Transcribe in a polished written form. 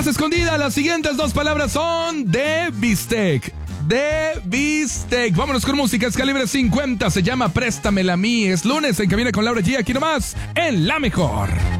Escondida, las siguientes dos palabras son de bistec. De bistec. Vámonos con música, es calibre 50. Se llama Préstamela a mí. Es lunes en Cabina con Laura G. Aquí nomás, en La Mejor.